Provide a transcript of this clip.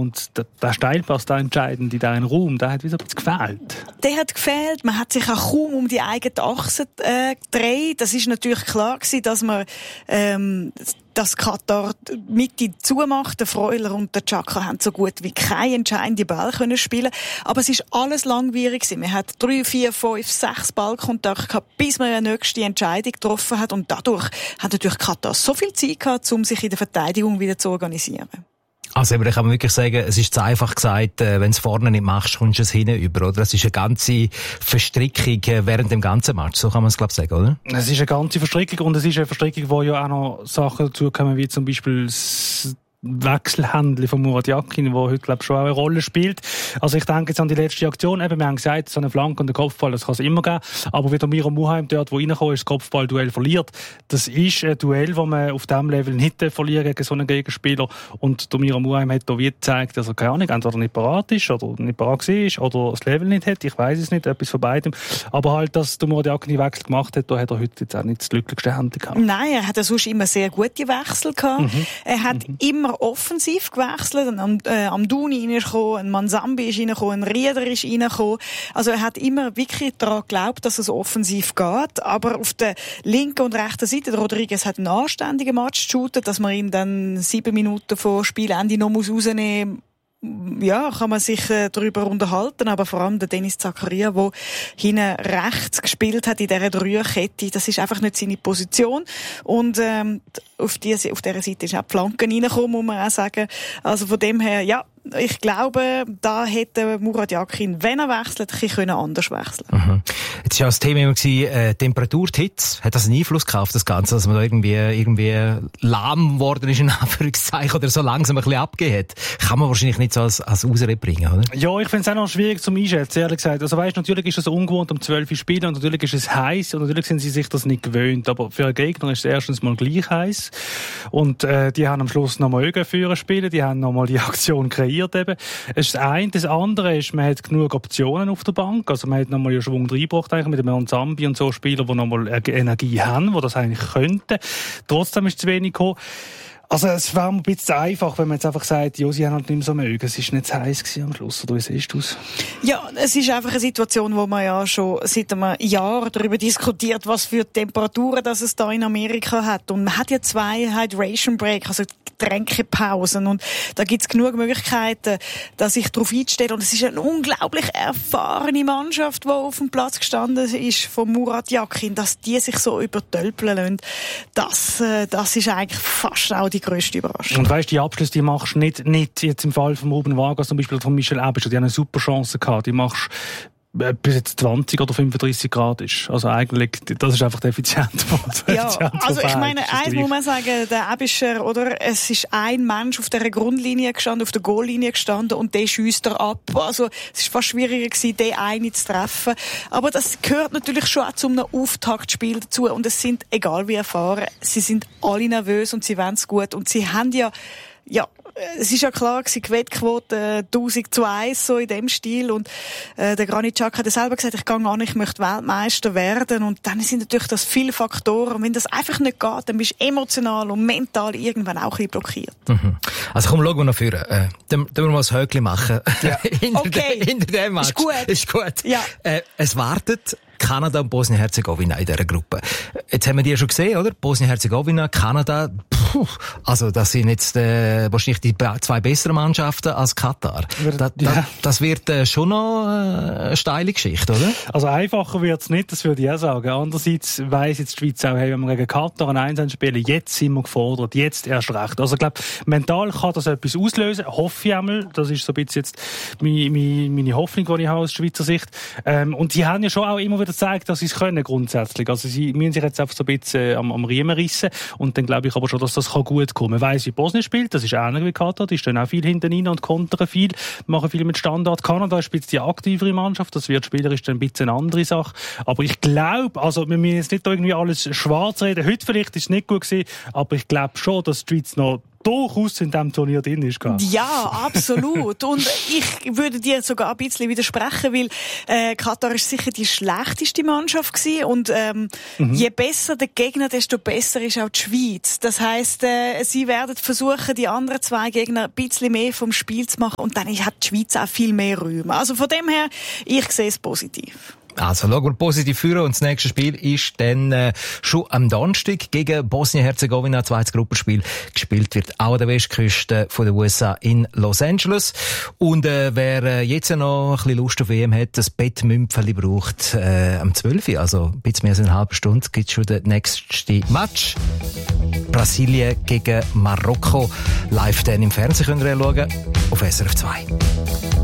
und der Steilpass, der entscheidende in diesem Raum, der hat wie so ein bisschen gefehlt. Der hat gefehlt. Man hat sich auch kaum um die eigene Achse gedreht. Das ist natürlich klar gewesen, dass man dass Katar die Mitte zumacht. Der Freuler und der Xhaka haben so gut wie keine entscheidende Ball können spielen. Aber es ist alles langwierig gewesen. Man hat 3, 4, 5, 6 Ballkontakte gehabt, bis man eine nächste Entscheidung getroffen hat. Und dadurch hat natürlich Katar so viel Zeit gehabt, um sich in der Verteidigung wieder zu organisieren. Also, aber ich kann wirklich sagen, es ist zu einfach gesagt, wenn du es vorne nicht machst, kommst du es hinten über, oder? Es ist eine ganze Verstrickung während dem ganzen Match, so kann man es, glaube ich, sagen, oder? Es ist eine ganze Verstrickung und es ist eine Verstrickung, wo ja auch noch Sachen dazukommen, wie zum Beispiel das Wechselhändler von Murat Yakin, wo heute, glaube ich, schon auch eine Rolle spielt. Also ich denke jetzt an die letzte Aktion. Eben, wir haben gesagt, so eine Flanke und ein Kopfball, das kann es immer geben. Aber wie der Miro Muheim dort, wo reinkommt, ist das Kopfballduell verliert. Das ist ein Duell, das man auf diesem Level nicht verlieren gegen so einen Gegenspieler. Und der Miro Muheim hat da wie gezeigt, dass er keine Ahnung, entweder nicht parat ist oder nicht parat war oder das Level nicht hat. Ich weiss es nicht, etwas von beidem. Aber halt, dass der Murat Yakin den Wechsel gemacht hat, da hat er heute jetzt auch nicht das glücklichste Hände gehabt. Nein, er hat sonst immer sehr gute Wechsel gehabt. Er hat immer offensiv gewechselt. Am Duni reingekommen, ein Manzambi ist reingekommen, ein Rieder ist reingekommen. Also er hat immer wirklich daran geglaubt, dass es offensiv geht. Aber auf der linken und rechten Seite, der Rodriguez hat einen anständigen Match geshootet, dass man ihn dann 7 Minuten vor Spielende noch rausnehmen muss. Ja, kann man sich darüber unterhalten, aber vor allem der Dennis Zakaria, der hinten rechts gespielt hat in dieser Dreierkette, das ist einfach nicht seine Position. Und auf dieser Seite ist auch die Flanke reingekommen, muss man auch sagen. Also von dem her, ja, ich glaube, da hätte Murat Yakin, wenn er wechselt, anders wechseln können. Jetzt war ja das Thema immer Temperatur, die Hitze. Hat das einen Einfluss gehabt auf das Ganze, dass man da irgendwie lahm geworden ist, in Anführungszeichen, oder so langsam ein bisschen abgegeben hat? Kann man wahrscheinlich nicht so als Ausrede bringen, oder? Ja, ich finde es auch noch schwierig zum Einschätzen, ehrlich gesagt. Also weißt, natürlich ist es ungewohnt, um 12 Uhr spielen, und natürlich ist es heiß, und natürlich sind sie sich das nicht gewöhnt. Aber für einen Gegner ist es erstens mal gleich heiß. Und die haben am Schluss nochmal Ögenführer spielen, die haben nochmal die Aktion kreiert eben. Das ist das eine. Das andere ist, man hat genug Optionen auf der Bank. Also man hat nochmal einen Schwung reingebracht, eigentlich mit dem Manzambi und so Spieler, die nochmal Energie haben, die das eigentlich könnten. Trotzdem ist es zu wenig gekommen. Also es wäre ein bisschen einfach, wenn man jetzt einfach sagt, ja, sie haben halt nicht mehr so mögen. Es war nicht zu heiß am Schluss, oder wie siehst du es? Ja, es ist einfach eine Situation, wo man ja schon seit einem Jahr darüber diskutiert, was für Temperaturen das es da in Amerika hat. Und man hat ja 2 Hydration Break, also Getränkepausen. Und da gibt's genug Möglichkeiten, dass sich darauf einstellen. Und es ist eine unglaublich erfahrene Mannschaft, die auf dem Platz gestanden ist, von Murat Yakin, dass die sich so übertölpeln lassen. Das ist eigentlich fast auch die grösste Überraschung. Und weißt, die Abschlüsse, die machst du nicht jetzt im Fall von Ruben Vargas, zum Beispiel von Michel Aebischer, die haben eine super Chance gehabt. Die machst bis jetzt 20 oder 35 Grad ist. Also eigentlich, das ist einfach effizient. Ja, also ich meine, eins muss man sagen, der Aebischer, oder? Es ist ein Mensch auf dieser Grundlinie gestanden, auf der Goallinie gestanden, und der schiesst er ab. Also es ist fast schwieriger gewesen, den einen zu treffen. Aber das gehört natürlich schon auch zu einem Auftaktspiel dazu. Und es sind, egal wie erfahren, sie sind alle nervös und sie wollen es gut. Und sie haben ja, es ist ja klar gewesen, die Wettquote 1000-1, so in dem Stil. Und der Granit Xhaka hat selber gesagt, ich gehe an, ich möchte Weltmeister werden. Und dann sind natürlich das viele Faktoren. Und wenn das einfach nicht geht, dann bist du emotional und mental irgendwann auch ein bisschen blockiert. Also komm, schauen wir noch vorne. Dann wir mal ein Häkchen machen. Ja. hinter dem Match. Ist gut. Ja. Es wartet Kanada und Bosnien-Herzegowina in dieser Gruppe. Jetzt haben wir die ja schon gesehen, oder? Bosnien-Herzegowina, Kanada, also das sind jetzt wahrscheinlich die 2 besseren Mannschaften als Katar. Das wird schon noch eine steile Geschichte, oder? Also einfacher wird's nicht, das würde ich auch sagen. Andererseits weiss jetzt die Schweiz auch, hey, wenn wir gegen Katar ein 1 spielen, jetzt sind wir gefordert, jetzt erst recht. Also ich glaube, mental kann das etwas auslösen, hoffe ich einmal. Das ist so ein bisschen jetzt meine Hoffnung, die ich habe aus Schweizer Sicht. Und sie haben ja schon auch immer wieder gezeigt, dass sie es können grundsätzlich. Also sie müssen sich jetzt einfach so ein bisschen am Riemen rissen. Und dann glaube ich aber schon, dass das gut kommen kann. Man weiss, wie Bosnien spielt, das ist ähnlich wie Katar, die stehen auch viel hinten rein und kontern viel, machen viel mit Standard. Kanada spielt die aktivere Mannschaft, das wird spielerisch dann ein bisschen eine andere Sache. Aber ich glaube, also wir müssen jetzt nicht irgendwie alles schwarz reden. Heute vielleicht ist es nicht gut gewesen, aber ich glaube schon, dass die Schweiz noch durchaus in diesem Turnier drin ist. Ja, absolut. Und ich würde dir sogar ein bisschen widersprechen, weil Katar ist sicher die schlechteste Mannschaft gewesen. Und je besser der Gegner, desto besser ist auch die Schweiz. Das heisst, sie werden versuchen, die anderen zwei Gegner ein bisschen mehr vom Spiel zu machen. Und dann hat die Schweiz auch viel mehr Räume. Also von dem her, ich sehe es positiv. Also schauen wir positiv führen und das nächste Spiel ist dann schon am Donnerstag gegen Bosnien-Herzegowina, zweites Gruppenspiel. Gespielt wird auch an der Westküste von den USA in Los Angeles. Und wer jetzt noch ein bisschen Lust auf WM hat, das Bettmümpfeli braucht am 12. Also ein bisschen mehr als eine halbe Stunde gibt es schon den nächsten Match. Brasilien gegen Marokko. Live dann im Fernsehen könnt ihr schauen auf SRF 2.